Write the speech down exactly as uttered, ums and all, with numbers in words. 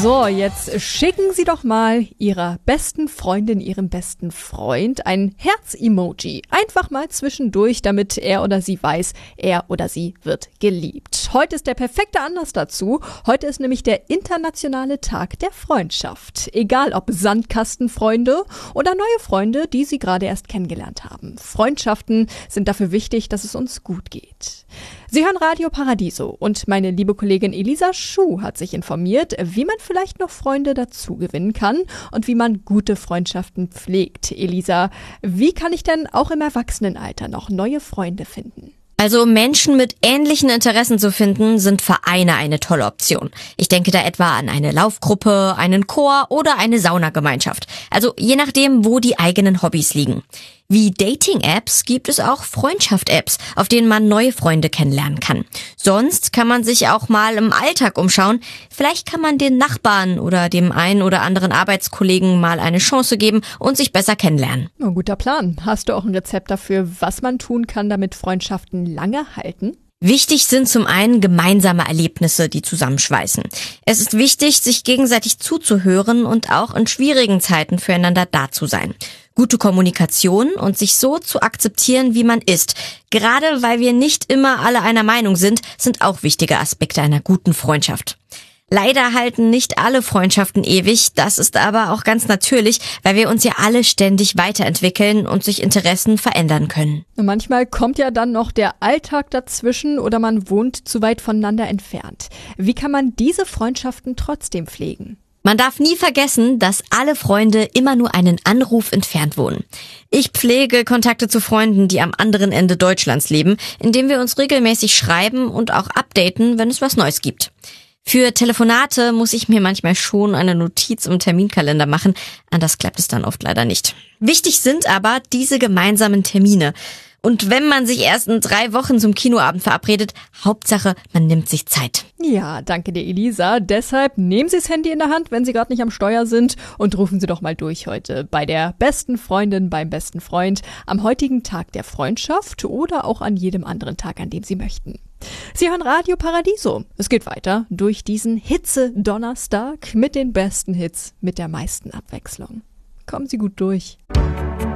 So, jetzt schicken Sie doch mal Ihrer besten Freundin, Ihrem besten Freund ein Herz-Emoji. Einfach mal zwischendurch, damit er oder sie weiß, er oder sie wird geliebt. Heute ist der perfekte Anlass dazu. Heute ist nämlich der internationale Tag der Freundschaft. Egal ob Sandkastenfreunde oder neue Freunde, die Sie gerade erst kennengelernt haben. Freundschaften sind dafür wichtig, dass es uns gut geht. Sie hören Radio Paradiso und meine liebe Kollegin Elisa Schuh hat sich informiert, wie man vielleicht noch Freunde dazu gewinnen kann und wie man gute Freundschaften pflegt. Elisa, wie kann ich denn auch im Erwachsenenalter noch neue Freunde finden? Also Menschen mit ähnlichen Interessen zu finden, sind Vereine eine tolle Option. Ich denke da etwa an eine Laufgruppe, einen Chor oder eine Saunagemeinschaft. Also je nachdem, wo die eigenen Hobbys liegen. Wie Dating-Apps gibt es auch Freundschaft-Apps, auf denen man neue Freunde kennenlernen kann. Sonst kann man sich auch mal im Alltag umschauen. Vielleicht kann man den Nachbarn oder dem einen oder anderen Arbeitskollegen mal eine Chance geben und sich besser kennenlernen. Ein guter Plan. Hast du auch ein Rezept dafür, was man tun kann, damit Freundschaften lange halten? Wichtig sind zum einen gemeinsame Erlebnisse, die zusammenschweißen. Es ist wichtig, sich gegenseitig zuzuhören und auch in schwierigen Zeiten füreinander da zu sein. Gute Kommunikation und sich so zu akzeptieren, wie man ist. Gerade weil wir nicht immer alle einer Meinung sind, sind auch wichtige Aspekte einer guten Freundschaft. Leider halten nicht alle Freundschaften ewig, das ist aber auch ganz natürlich, weil wir uns ja alle ständig weiterentwickeln und sich Interessen verändern können. Und manchmal kommt ja dann noch der Alltag dazwischen oder man wohnt zu weit voneinander entfernt. Wie kann man diese Freundschaften trotzdem pflegen? Man darf nie vergessen, dass alle Freunde immer nur einen Anruf entfernt wohnen. Ich pflege Kontakte zu Freunden, die am anderen Ende Deutschlands leben, indem wir uns regelmäßig schreiben und auch updaten, wenn es was Neues gibt. Für Telefonate muss ich mir manchmal schon eine Notiz im Terminkalender machen, anders klappt es dann oft leider nicht. Wichtig sind aber diese gemeinsamen Termine. Und wenn man sich erst in drei Wochen zum Kinoabend verabredet, Hauptsache, man nimmt sich Zeit. Ja, danke dir, Elisa. Deshalb nehmen Sie das Handy in der Hand, wenn Sie gerade nicht am Steuer sind und rufen Sie doch mal durch heute bei der besten Freundin, beim besten Freund, am heutigen Tag der Freundschaft oder auch an jedem anderen Tag, an dem Sie möchten. Sie hören Radio Paradiso. Es geht weiter durch diesen Hitze-Donnerstag mit den besten Hits, mit der meisten Abwechslung. Kommen Sie gut durch.